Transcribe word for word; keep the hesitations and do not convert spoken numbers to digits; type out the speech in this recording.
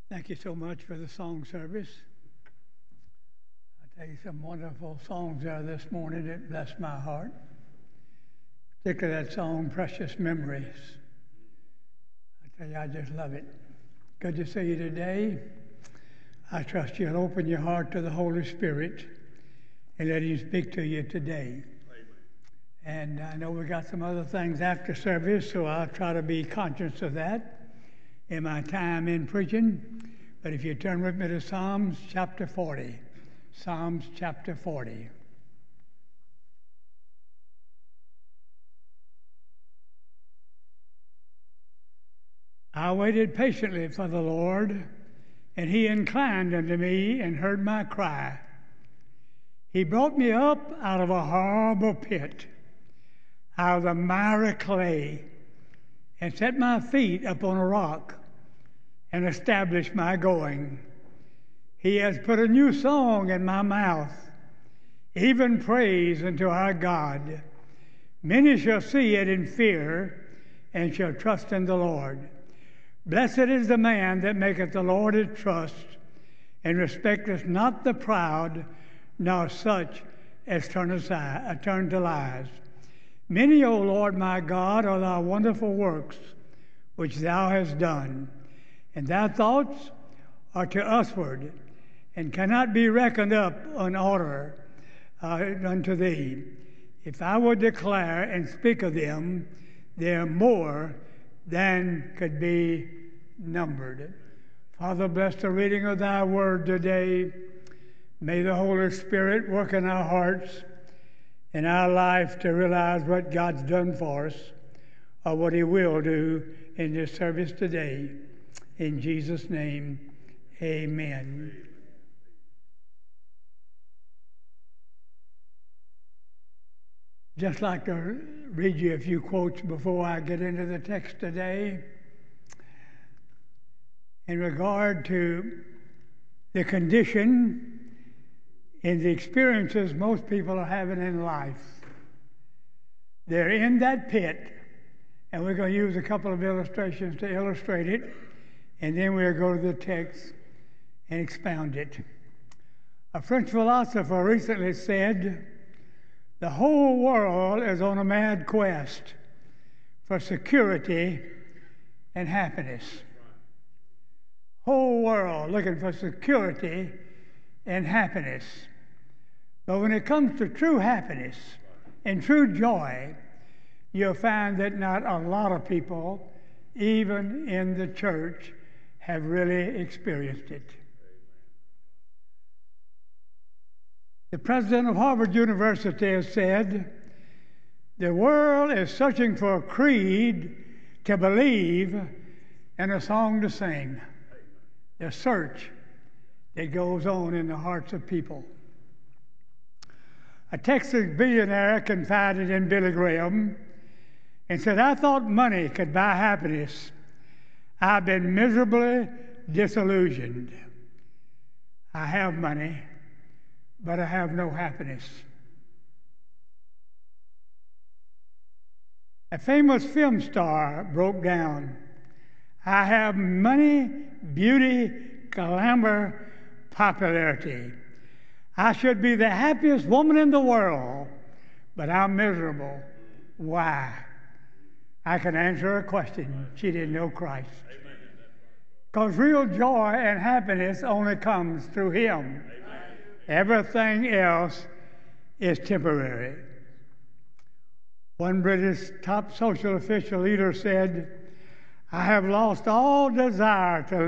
Thank you so much for the song service. I tell you, some wonderful songs there this morning that blessed my heart. Particularly that song, Precious Memories. I tell you, I just love it. Good to see you today. I trust you'll open your heart to the Holy Spirit and let Him speak to you today. And I know we got some other things after service, so I'll try to be conscious of that in my time in preaching. But if you turn with me to Psalms chapter forty. Psalms chapter forty. I waited patiently for the Lord, and He inclined unto me and heard my cry. He brought me up out of a horrible pit, out of the miry clay, and set my feet upon a rock, and established my going. He has put a new song in my mouth, even praise unto our God. Many shall see it in fear, and shall trust in the Lord. Blessed is the man that maketh the Lord his trust, and respecteth not the proud, nor such as turn aside, uh, turn to lies. Many, O Lord my God, are thy wonderful works which thou hast done, and thy thoughts are to usward, and cannot be reckoned up in order uh, unto thee. If I would declare and speak of them, they are more than could be numbered. Father, bless the reading of thy word today. May the Holy Spirit work in our hearts, in our life, to realize what God's done for us, or what He will do in this service today. In Jesus' name, amen. Just like to read you a few quotes before I get into the text today. In regard to the condition and the experiences most people are having in life. They're in that pit, and we're going to use a couple of illustrations to illustrate it, and then we'll go to the text and expound it. A French philosopher recently said, "The whole world is on a mad quest for security and happiness." Whole world looking for security and happiness. But when it comes to true happiness and true joy, you'll find that not a lot of people, even in the church, have really experienced it. The president of Harvard University has said, "The world is searching for a creed to believe and a song to sing." The search that goes on in the hearts of people. A Texas billionaire confided in Billy Graham and said, "I thought money could buy happiness. I've been miserably disillusioned. I have money, but I have no happiness." A famous film star broke down. "I have money, beauty, glamour, popularity. I should be the happiest woman in the world, but I'm miserable. Why?" I can answer her question. She didn't know Christ. Because real joy and happiness only comes through Him. Amen. Everything else is temporary. One British top social official leader said, "I have lost all desire to